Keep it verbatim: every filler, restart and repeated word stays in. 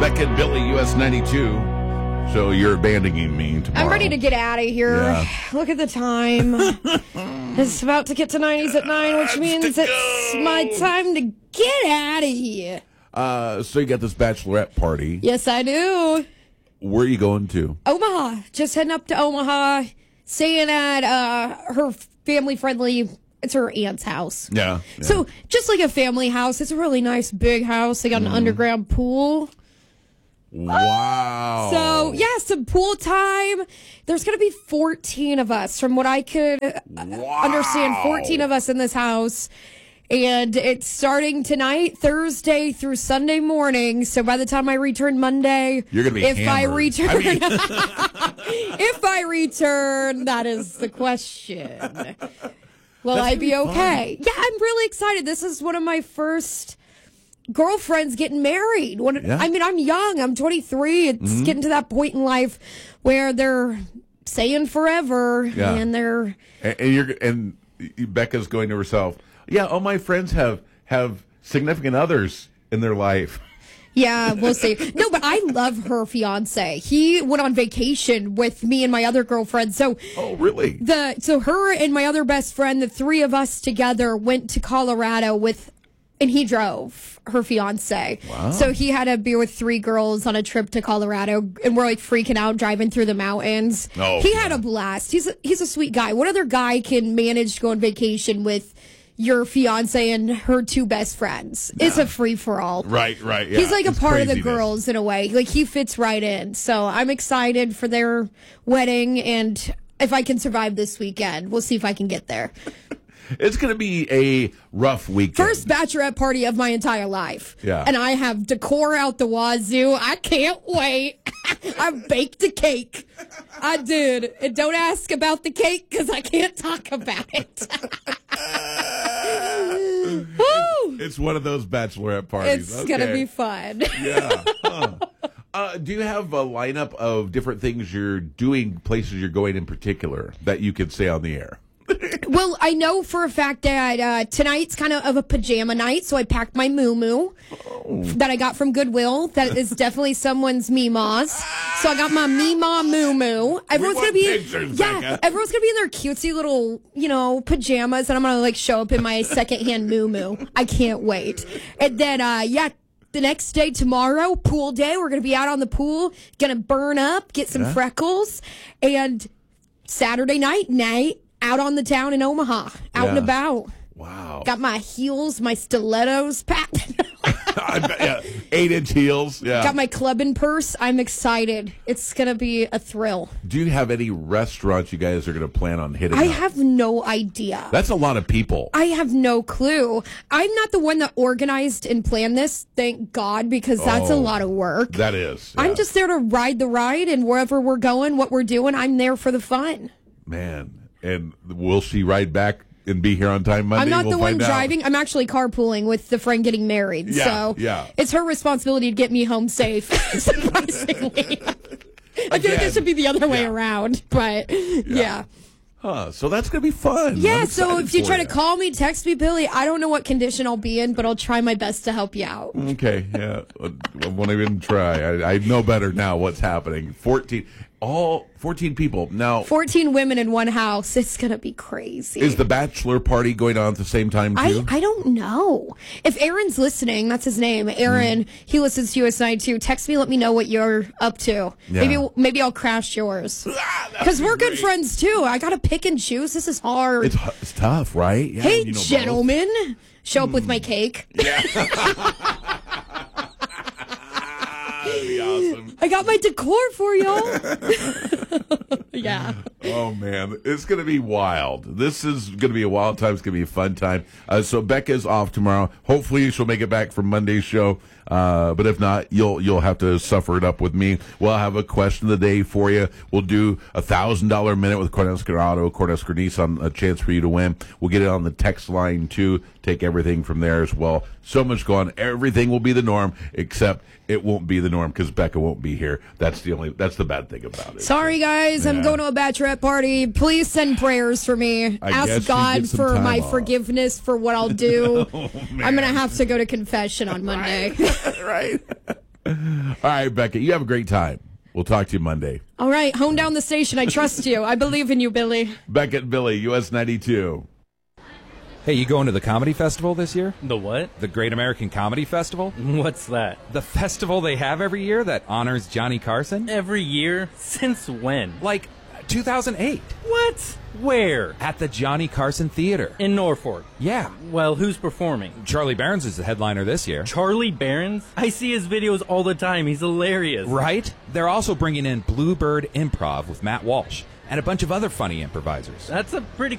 Becca and Billy, U S ninety-two. So you're abandoning me tomorrow. I'm ready to get out of here. Yeah. Look at the time. It's about to get to nineties at nine, which means it's go. my time to get out of here. Uh, so you got this bachelorette party. Yes, I do. Where are you going to? Omaha. Just heading up to Omaha, staying at uh, her family-friendly... It's her aunt's house. Yeah, yeah. So just like a family house. It's a really nice big house. They got an mm. underground pool. Wow. So, yeah, some pool time. There's going to be fourteen of us, from what I could wow. understand, fourteen of us in this house. And it's starting tonight, Thursday through Sunday morning. So by the time I return Monday, you're going to be if hammered. I return, I mean... if I return, that is the question. Will That's I be okay? Fun. Yeah, I'm really excited. This is one of my first girlfriends getting married. When, yeah. I mean, I'm young. I'm twenty-three. It's mm-hmm. getting to that point in life where they're saying forever, yeah. and they're and, and you're and Becca's going to herself. Yeah, all my friends have have significant others in their life. Yeah, we'll see. No, but I love her fiance. He went on vacation with me and my other girlfriend. So, oh, really? The so her and my other best friend, the three of us together, went to Colorado with, and he drove her fiance. Wow. So he had to be with three girls on a trip to Colorado, and we're like freaking out driving through the mountains. Oh, he yeah. had a blast. He's a, he's a sweet guy. What other guy can manage to go on vacation with your fiance and her two best friends? Yeah. It's a free-for-all. Right, right, yeah. He's like it's a part craziness. of the girls in a way. Like, he fits right in. So I'm excited for their wedding, and if I can survive this weekend, we'll see if I can get there. It's going to be a rough weekend. First bachelorette party of my entire life. Yeah. And I have decor out the wazoo. I can't wait. I baked a cake. I did. And don't ask about the cake because I can't talk about it. Woo! It's one of those bachelorette parties. It's okay. going to be fun. Yeah. Huh. Uh, do you have a lineup of different things you're doing, places you're going in particular, that you could say on the air? Well, I know for a fact that uh, tonight's kind of, of a pajama night, so I packed my moo-moo oh. that I got from Goodwill. That is definitely someone's Meemaws. So I got my Meemaw moo-moo. Everyone's gonna be, pictures, yeah, Becca. everyone's gonna be in their cutesy little, you know, pajamas, and I'm gonna like show up in my secondhand moo-moo. I can't wait. And then, uh, yeah. The next day, tomorrow, pool day. We're gonna be out on the pool, gonna burn up, get some yeah. freckles, and Saturday night, night. Out on the town in Omaha, out yeah. and about. Wow. Got my heels, my stilettos packed. I bet, yeah. Eight-inch heels. Yeah. Got my clubbing purse. I'm excited. It's going to be a thrill. Do you have any restaurants you guys are going to plan on hitting I up? have no idea. That's a lot of people. I have no clue. I'm not the one that organized and planned this, thank God, because that's oh, a lot of work. That is. Yeah. I'm just there to ride the ride, and wherever we're going, what we're doing, I'm there for the fun. Man. And will she ride back and be here on time Monday? I'm not we'll the one out. driving. I'm actually carpooling with the friend getting married. Yeah, so yeah. it's her responsibility to get me home safe, surprisingly. I feel like it should be the other yeah. way around, but yeah. yeah. Huh, so that's going to be fun. Yeah, so if you try you. to call me, text me, Billy, I don't know what condition I'll be in, but I'll try my best to help you out. Okay, yeah. I won't even try. I, I know better now what's happening. fourteen All fourteen people. Now fourteen women in one house. It's going to be crazy. Is the bachelor party going on at the same time, too? I, I don't know. If Aaron's listening, that's his name, Aaron, mm. he listens to U S ninety-two. Text me, let me know what you're up to. Yeah. Maybe maybe I'll crash yours. Because we're great. Good friends, too. I got to pick and choose. This is hard. It's, it's tough, right? Yeah, hey, you know gentlemen. Both. Show up mm. with my cake. Yeah. That'd be awesome. I got my decor for y'all. Yeah. Oh, man. It's going to be wild. This is going to be a wild time. It's going to be a fun time. Uh, so Becca's off tomorrow. Hopefully she'll make it back from Monday's show. Uh, but if not, you'll you'll have to suffer it up with me. We'll have a question of the day for you. We'll do a one thousand dollars minute with Cornhusker Auto, Cornhusker Nissan, a chance for you to win. We'll get it on the text line, too. Take everything from there as well. So much going on. Everything will be the norm, except it won't be the norm because Becca won't be here. That's the only. That's the bad thing about it. Sorry, guys. Yeah. I'm going to a bachelorette party. Please send prayers for me. I Ask God for my off. forgiveness for what I'll do. Oh, I'm going to have to go to confession on Monday. Right. Right. All right, Becca, you have a great time. We'll talk to you Monday. All right, hone down the station. I trust you. I believe in you, Billy. Becca and Billy, U S ninety-two. Hey, you going to the comedy festival this year? The what? The Great American Comedy Festival? What's that? The festival they have every year that honors Johnny Carson? Every year? Since when? Like two thousand eight. What? Where? At the Johnny Carson Theater. In Norfolk. Yeah. Well, who's performing? Charlie Barnes is the headliner this year. Charlie Barnes? I see his videos all the time. He's hilarious. Right? They're also bringing in Bluebird Improv with Matt Walsh and a bunch of other funny improvisers. That's a pretty